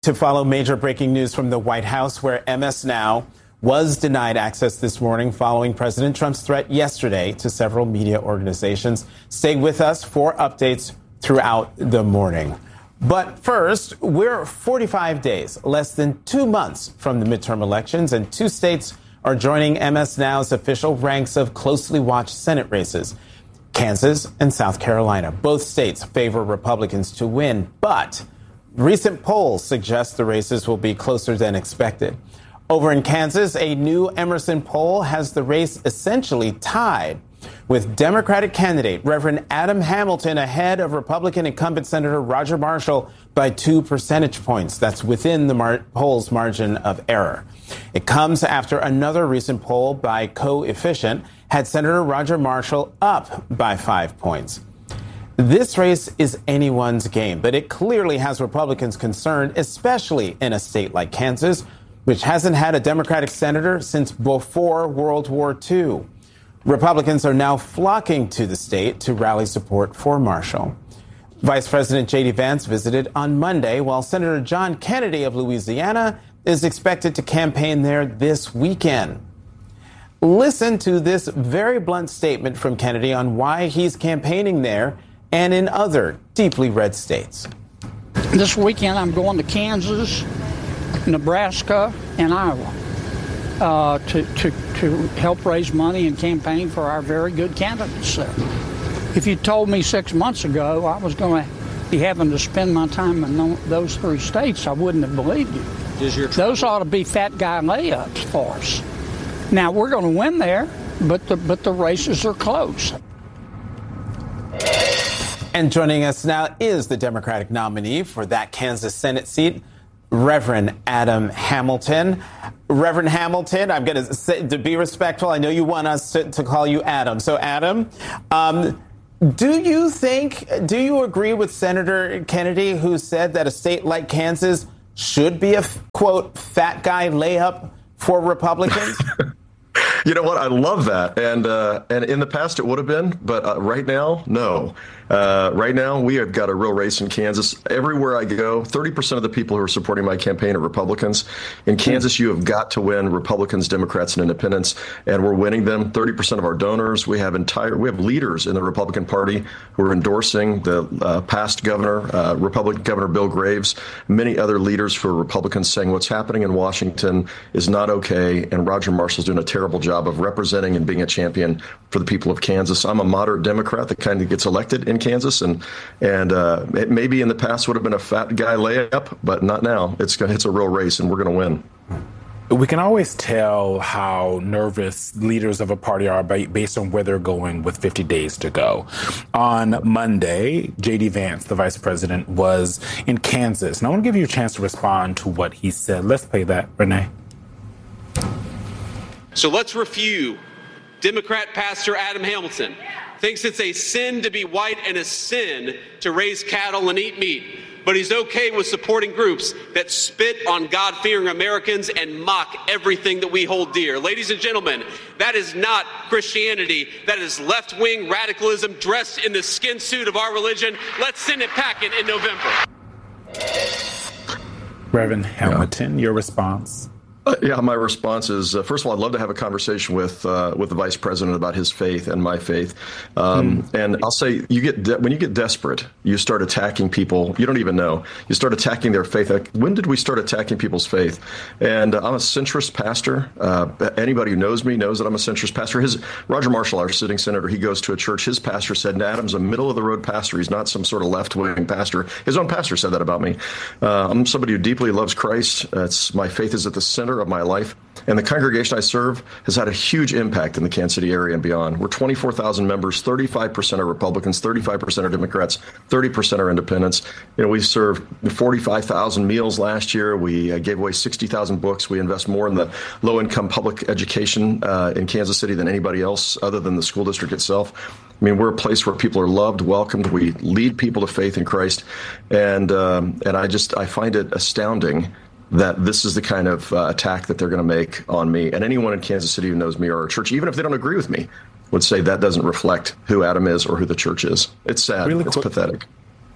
To follow major breaking news from the White House, where MS Now was denied access this morning following President Trump's threat yesterday to several media organizations. Stay with us for updates throughout the morning. But first, we're 45 days, less than 2 months from the midterm elections, and 2 states are joining MS Now's official ranks of closely watched Senate races. Kansas and South Carolina. Both states favor Republicans to win, but recent polls suggest the races will be closer than expected. Over in Kansas, a new Emerson poll has the race essentially tied, with Democratic candidate Reverend Adam Hamilton ahead of Republican incumbent Senator Roger Marshall by 2 percentage points. That's within the poll's margin of error. It comes after another recent poll by Coefficient had Senator Roger Marshall up by 5 points. This race is anyone's game, but it clearly has Republicans concerned, especially in a state like Kansas, which hasn't had a Democratic senator since before World War II. Republicans are now flocking to the state to rally support for Marshall. Vice President J.D. Vance visited on Monday, while Senator John Kennedy of Louisiana is expected to campaign there this weekend. Listen to this very blunt statement from Kennedy on why he's campaigning there and in other deeply red states. This weekend I'm going to Kansas, Nebraska, and Iowa to help raise money and campaign for our very good candidates there. If you told me 6 months ago I was going to be having to spend my time in those 3 states, I wouldn't have believed you. Those ought to be fat guy layups for us. Now, we're going to win there, but the races are close. And joining us now is the Democratic nominee for that Kansas Senate seat, Reverend Adam Hamilton. Reverend Hamilton, I'm going to say, to be respectful, I know you want us to call you Adam. So, Adam, do you agree with Senator Kennedy, who said that a state like Kansas should be a, quote, fat guy layup for Republicans? You know what? I love that. And in the past, it would have been. But right now, no. Right now, we have got a real race in Kansas. Everywhere I go, 30% of the people who are supporting my campaign are Republicans. In Kansas, you have got to win Republicans, Democrats, and independents, and we're winning them. 30% of our donors. We have leaders in the Republican Party who are endorsing the past governor, Republican Governor Bill Graves, many other leaders who are Republicans saying what's happening in Washington is not okay, and Roger Marshall's doing a terrible job of representing and being a champion for the people of Kansas. I'm a moderate Democrat that kind of gets elected in Kansas, and it maybe in the past would have been a fat guy layup, but not now. It's a real race, and we're going to win. We can always tell how nervous leaders of a party are based on where they're going with 50 days to go. On Monday, J.D. Vance, the vice president, was in Kansas, and I want to give you a chance to respond to what he said. Let's play that, Renee. So let's review. Democrat Pastor Adam Hamilton thinks it's a sin to be white and a sin to raise cattle and eat meat, but he's okay with supporting groups that spit on God-fearing Americans and mock everything that we hold dear. Ladies and gentlemen, that is not Christianity. That is left-wing radicalism dressed in the skin suit of our religion. Let's send it packing in November. Reverend Hamilton, your response? My response is, first of all, I'd love to have a conversation with the vice president about his faith and my faith. And I'll say, when you get desperate, you start attacking people you don't even know. You start attacking their faith. When did we start attacking people's faith? And I'm a centrist pastor. Anybody who knows me knows that I'm a centrist pastor. Roger Marshall, our sitting senator, he goes to a church. His pastor said, Adam's a middle-of-the-road pastor. He's not some sort of left-wing pastor. His own pastor said that about me. I'm somebody who deeply loves Christ. My faith is at the center of my life, and the congregation I serve has had a huge impact in the Kansas City area and beyond. We're 24,000 members, 35% are Republicans, 35% are Democrats, 30% are independents. We served 45,000 meals last year. We gave away 60,000 books. We invest more in the low-income public education in Kansas City than anybody else other than the school district itself. We're a place where people are loved, welcomed. We lead people to faith in Christ, and I find it astounding that this is the kind of attack that they're going to make on me. And anyone in Kansas City who knows me or our church, even if they don't agree with me, would say that doesn't reflect who Adam is or who the church is. It's sad. It's pathetic.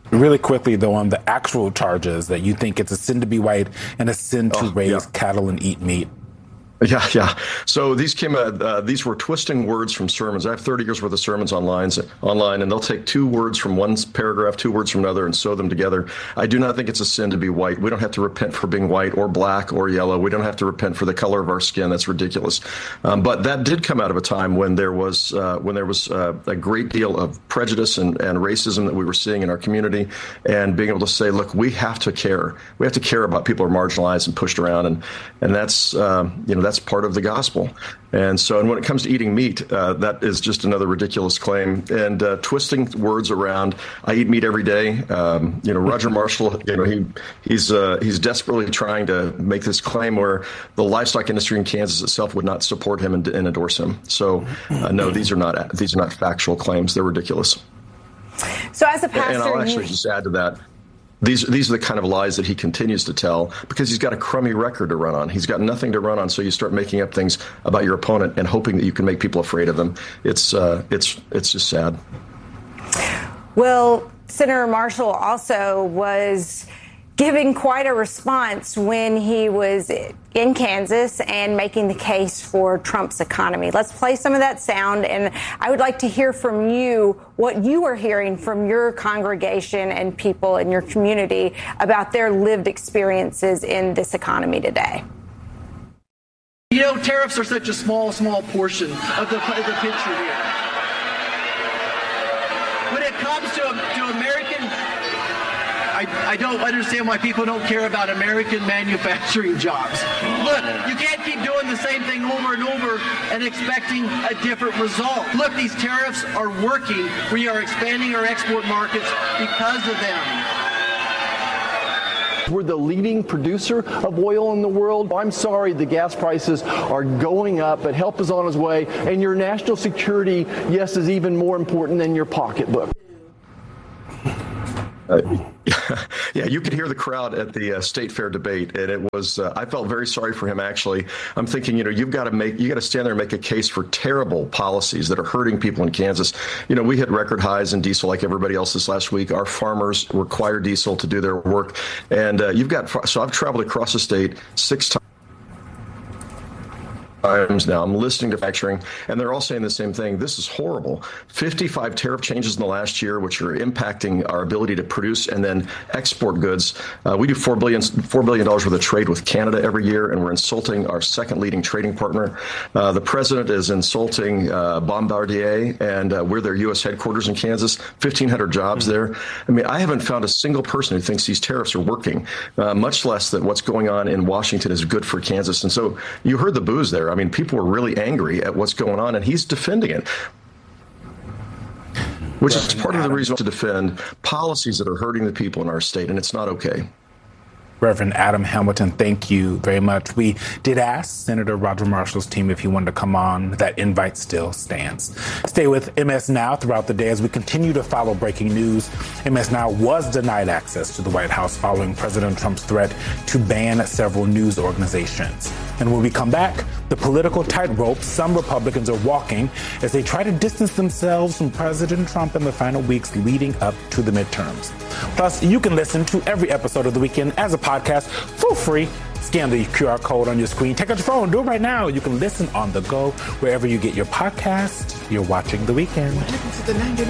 Really quickly, though, on the actual charges that you think it's a sin to be white and a sin to raise cattle and eat meat. Yeah. So these these were twisting words from sermons. I have 30 years worth of sermons online, and they'll take 2 words from one paragraph, 2 words from another, and sew them together. I do not think it's a sin to be white. We don't have to repent for being white or black or yellow. We don't have to repent for the color of our skin. That's ridiculous. But that did come out of a time when there was a great deal of prejudice and racism that we were seeing in our community, and being able to say, look, we have to care. We have to care about people who are marginalized and pushed around, and that's that's part of the gospel. And when it comes to eating meat, that is just another ridiculous claim. And twisting words around, I eat meat every day. Roger Marshall, he's desperately trying to make this claim where the livestock industry in Kansas itself would not support him and endorse him. So no, these are not factual claims. They're ridiculous. So as a pastor, and I'll actually just add to that. These are the kind of lies that he continues to tell because he's got a crummy record to run on. He's got nothing to run on, so you start making up things about your opponent and hoping that you can make people afraid of them. It's just sad. Well, Senator Marshall also was giving quite a response when he was in Kansas and making the case for Trump's economy. Let's play some of that sound, and I would like to hear from you what you are hearing from your congregation and people in your community about their lived experiences in this economy today. Tariffs are such a small portion of the picture here. When it comes to American, I don't understand why people don't care about American manufacturing jobs. Look, you can't keep doing the same thing over and over and expecting a different result. Look, these tariffs are working. We are expanding our export markets because of them. We're the leading producer of oil in the world. I'm sorry the gas prices are going up, but help is on its way. And your national security, yes, is even more important than your pocketbook. Yeah, you could hear the crowd at the State Fair debate, and it was. I felt very sorry for him. Actually, I'm thinking, you got to stand there and make a case for terrible policies that are hurting people in Kansas. We hit record highs in diesel like everybody else this last week. Our farmers require diesel to do their work, and So I've traveled across the state 6 times. Now I'm listening to manufacturing, and they're all saying the same thing. This is horrible. 55 tariff changes in the last year, which are impacting our ability to produce and then export goods. We do $4 billion worth of trade with Canada every year, and we're insulting our second leading trading partner. The president is insulting Bombardier, and we're their U.S. headquarters in Kansas. 1,500 jobs there. I mean, I haven't found a single person who thinks these tariffs are working, much less that what's going on in Washington is good for Kansas. And so you heard the boos there. I mean, people were really angry at what's going on, and he's defending it, which is part of the reason to defend policies that are hurting the people in our state, and it's not okay. Reverend Adam Hamilton, thank you very much. We did ask Senator Roger Marshall's team if he wanted to come on. That invite still stands. Stay with MS Now throughout the day as we continue to follow breaking news. MS Now was denied access to the White House following President Trump's threat to ban several news organizations. And when we come back, the political tightrope some Republicans are walking as they try to distance themselves from President Trump in the final weeks leading up to the midterms. Plus, you can listen to every episode of The Weekend as a podcast for free. Scan the QR code on your screen. Take out your phone. Do it right now. You can listen on the go wherever you get your podcast. You're watching The Weekend.